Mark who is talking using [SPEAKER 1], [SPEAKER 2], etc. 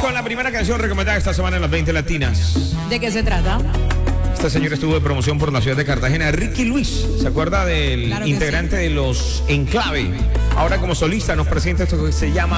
[SPEAKER 1] con la primera canción recomendada esta semana en las 20 latinas.
[SPEAKER 2] ¿De qué se trata?
[SPEAKER 1] Este señor estuvo de promoción por la ciudad de Cartagena. Ricky Luis, ¿se acuerda del
[SPEAKER 2] Claro que
[SPEAKER 1] integrante de los Enclave? Ahora como solista nos presenta esto que se llama